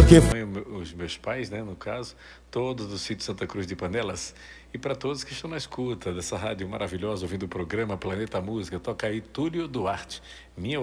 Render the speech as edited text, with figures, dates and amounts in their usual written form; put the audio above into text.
porque Os meus pais, né, no caso, todos do sítio Santa Cruz de Panelas, e para todos que estão na escuta dessa rádio maravilhosa, ouvindo o programa Planeta Música, toca aí Túlio Duarte, Minha